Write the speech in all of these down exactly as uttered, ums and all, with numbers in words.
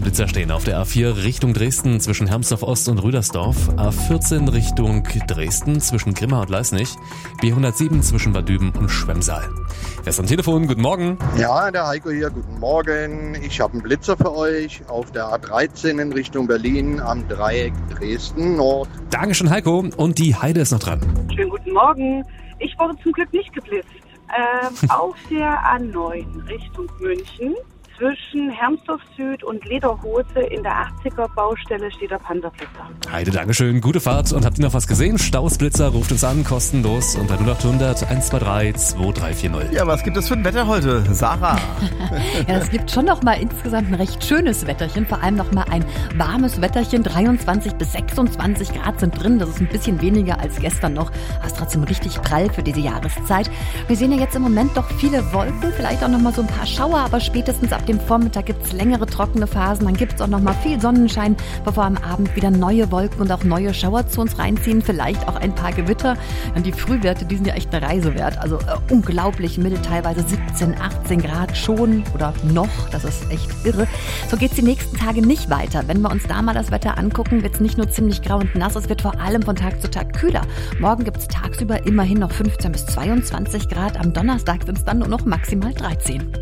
Blitzer stehen auf der A vier Richtung Dresden zwischen Hermsdorf Ost und Rüdersdorf, A vierzehn Richtung Dresden zwischen Grimma und Leisnig, B hundertsieben zwischen Bad Düben und Schwemmsaal. Wer ist am Telefon? Guten Morgen. Ja, der Heiko hier, guten Morgen. Ich habe einen Blitzer für euch auf der A dreizehn in Richtung Berlin am Dreieck Dresden Nord. Dankeschön, Heiko. Und die Heide ist noch dran. Schönen guten Morgen. Ich wurde zum Glück nicht geblitzt. Ähm, auf der A neun Richtung München zwischen Hermsdorf Süd und Lederhose in der achtziger Baustelle steht der Panzerblitzer. Heide, Dankeschön. Gute Fahrt. Und habt ihr noch was gesehen? Stausblitzer ruft uns an, kostenlos unter null acht hundert eins zwei drei zwei drei vier null. Ja, was gibt es für ein Wetter heute, Sarah? Ja, es gibt schon noch mal insgesamt ein recht schönes Wetterchen, vor allem noch mal ein warmes Wetterchen. dreiundzwanzig bis sechsundzwanzig Grad sind drin, das ist ein bisschen weniger als gestern noch. Aber ist trotzdem richtig prall für diese Jahreszeit. Wir sehen ja jetzt im Moment doch viele Wolken, vielleicht auch noch mal so ein paar Schauer, aber spätestens ab dem Vormittag gibt es längere trockene Phasen, dann gibt es auch noch mal viel Sonnenschein, bevor am Abend wieder neue Wolken und auch neue Schauer zu uns reinziehen, vielleicht auch ein paar Gewitter. Und die Frühwerte, die sind ja echt eine Reise wert, also äh, unglaublich mild, teilweise siebzehn, achtzehn Grad schon oder noch, das ist echt irre. So geht es die nächsten Tage nicht weiter. Wenn wir uns da mal das Wetter angucken, wird es nicht nur ziemlich grau und nass, es wird vor allem von Tag zu Tag kühler. Morgen gibt es tagsüber immerhin noch fünfzehn bis zweiundzwanzig Grad, am Donnerstag sind es dann nur noch maximal dreizehn.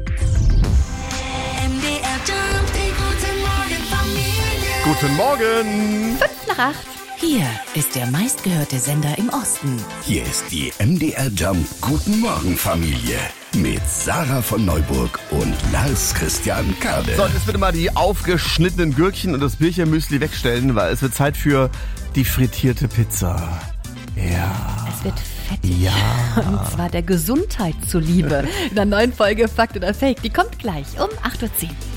Guten Morgen! Fünf nach acht. Hier ist der meistgehörte Sender im Osten. Hier ist die M D R Jump Guten Morgen Familie mit Sarah von Neuburg und Lars Christian Kade. So, und jetzt bitte mal die aufgeschnittenen Gürkchen und das Birchermüsli wegstellen, weil es wird Zeit für die frittierte Pizza. Ja. Es wird fettig. Ja. Und zwar der Gesundheit zuliebe. In der neuen Folge Fakt oder Fake, die kommt gleich um acht Uhr zehn.